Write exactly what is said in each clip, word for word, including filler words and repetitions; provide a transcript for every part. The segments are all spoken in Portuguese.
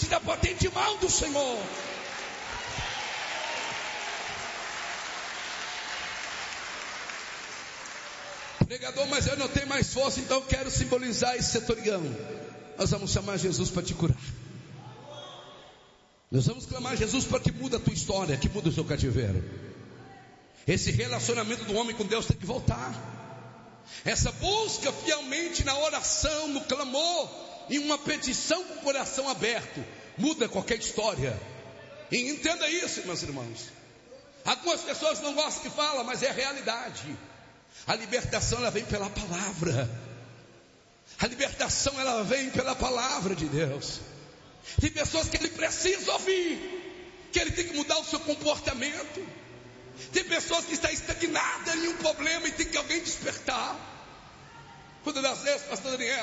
da potente mão do Senhor. Pregador, mas eu não tenho mais força, então eu quero simbolizar esse setorião. Nós vamos chamar Jesus para te curar. Nós vamos clamar a Jesus para que mude a tua história, que mude o seu cativeiro. Esse relacionamento do homem com Deus tem que voltar. Essa busca fielmente na oração, no clamor, em uma petição com o coração aberto, muda qualquer história. E entenda isso, meus irmãos. Algumas pessoas não gostam que fala, mas é a realidade. A libertação ela vem pela palavra. A libertação ela vem pela palavra de Deus. Tem pessoas que ele precisa ouvir, que ele tem que mudar o seu comportamento. Tem pessoas que estão estagnadas em um problema e tem que alguém despertar. Quando das vezes, pastor Daniel,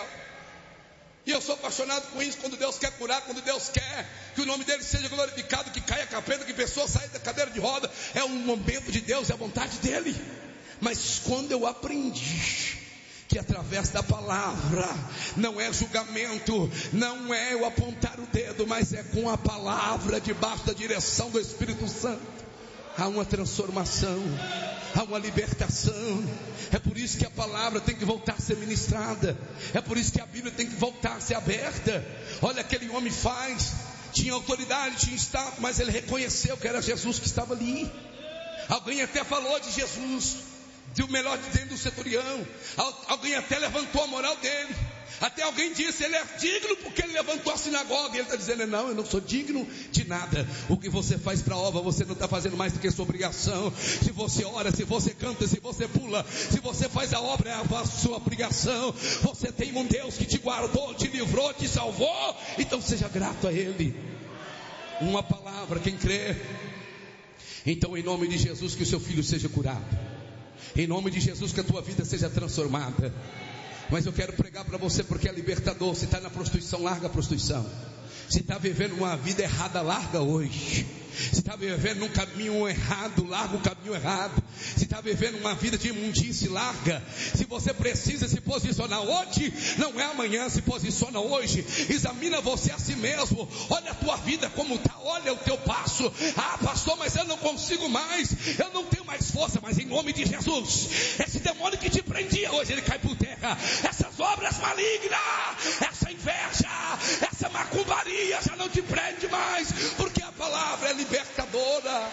e eu sou apaixonado com isso, quando Deus quer curar, quando Deus quer que o nome dele seja glorificado, que caia a capeta, que pessoas saiam da cadeira de roda, é um momento de Deus, é a vontade dele. Mas quando eu aprendi que através da palavra, não é julgamento, não é eu apontar o dedo, mas é com a palavra, debaixo da direção do Espírito Santo, há uma transformação, há uma libertação. É por isso que a palavra tem que voltar a ser ministrada, é por isso que a Bíblia tem que voltar a ser aberta. Olha, aquele homem faz, tinha autoridade, tinha status, mas ele reconheceu que era Jesus que estava ali. Alguém até falou de Jesus, o melhor de dentro do centurião. Alguém até levantou a moral dele. Até alguém disse, ele é digno porque ele levantou a sinagoga. E ele está dizendo, não, eu não sou digno de nada. O que você faz para a obra, você não está fazendo mais do que sua obrigação. Se você ora, se você canta, se você pula, se você faz a obra, é a sua obrigação. Você tem um Deus que te guardou, te livrou, te salvou. Então seja grato a Ele. Uma palavra, quem crê. Então em nome de Jesus, que o seu filho seja curado. Em nome de Jesus, que a tua vida seja transformada. Mas eu quero pregar para você, porque é libertador. Se está na prostituição, larga a prostituição. Se está vivendo uma vida errada, larga hoje. Se está vivendo um caminho errado, larga o caminho errado. Se está vivendo uma vida de imundície, larga. Se você precisa se posicionar hoje, não é amanhã, se posiciona hoje. Examina você a si mesmo. Olha a tua vida como está, olha o teu passo. Ah, pastor, mas eu não consigo mais, eu não tenho mais força. Mas em nome de Jesus, esse demônio que te prendia, hoje ele cai por terra. Essas obras malignas, essa inveja, essa macumbaria já não te prende mais, porque a palavra é libertadora.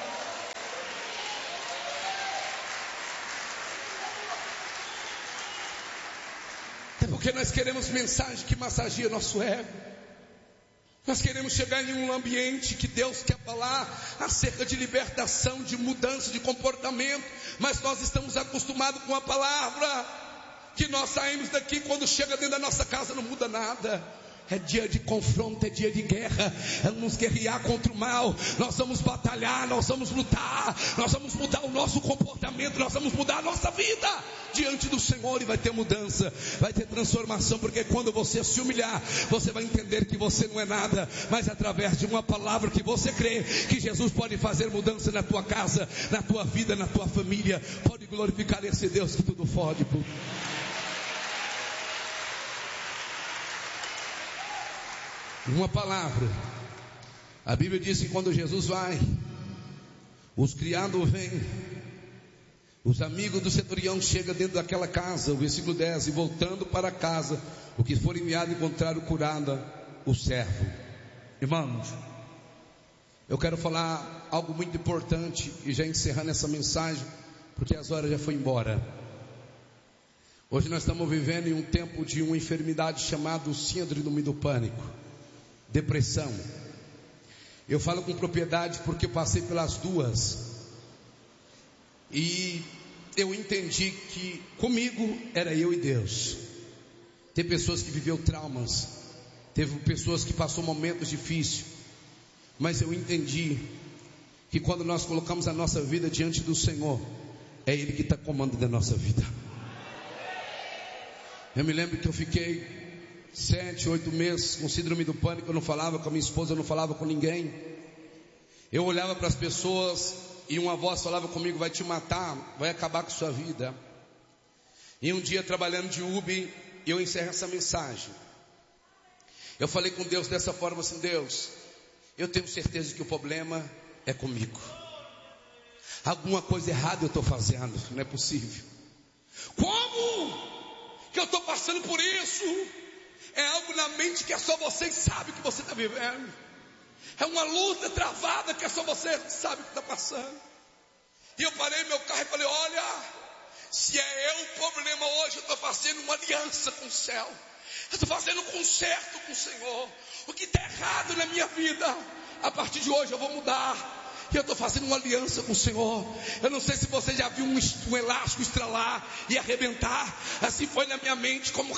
É porque nós queremos mensagem que massageia nosso ego. Nós queremos chegar em um ambiente que Deus quer falar acerca de libertação, de mudança de comportamento, mas nós estamos acostumados com a palavra, que nós saímos daqui, quando chega dentro da nossa casa não muda nada. É dia de confronto, é dia de guerra. Vamos guerrear contra o mal. Nós vamos batalhar, nós vamos lutar. Nós vamos mudar o nosso comportamento. Nós vamos mudar a nossa vida diante do Senhor. E vai ter mudança, vai ter transformação. Porque quando você se humilhar, você vai entender que você não é nada. Mas através de uma palavra que você crê, que Jesus pode fazer mudança na tua casa, na tua vida, na tua família. Pode glorificar esse Deus que tudo pode. Uma palavra. A Bíblia diz que quando Jesus vai, os criados vêm, os amigos do centurião chegam dentro daquela casa, o versículo dez, e voltando para casa, o que for enviado encontraram curado o servo. Irmãos, eu quero falar algo muito importante e já encerrando essa mensagem, porque as horas já foram embora. Hoje nós estamos vivendo em um tempo de uma enfermidade chamada síndrome do pânico, depressão. Eu falo com propriedade porque eu passei pelas duas. E eu entendi que comigo era eu e Deus. Tem pessoas que viveu traumas, teve pessoas que passou momentos difíceis, mas eu entendi que quando nós colocamos a nossa vida diante do Senhor, é Ele que está comandando a nossa vida. Eu me lembro que eu fiquei Sete, oito meses com síndrome do pânico. Eu não falava com a minha esposa, eu não falava com ninguém. Eu olhava para as pessoas e uma voz falava comigo: vai te matar, vai acabar com sua vida. E um dia, trabalhando de Uber, eu encerro essa mensagem. Eu falei com Deus dessa forma assim: Deus, eu tenho certeza que o problema é comigo. Alguma coisa errada eu estou fazendo, não é possível. Como que eu estou passando por isso? É algo na mente que é só você que sabe que você está vivendo. É uma luta travada que é só você que sabe que está passando. E eu parei meu carro e falei, olha, se é eu o problema hoje, eu estou fazendo uma aliança com o céu. Eu estou fazendo um concerto com o Senhor. O que está errado na minha vida, a partir de hoje eu vou mudar. E eu estou fazendo uma aliança com o Senhor. Eu não sei se você já viu um, um elástico estralar e arrebentar. Assim foi na minha mente, como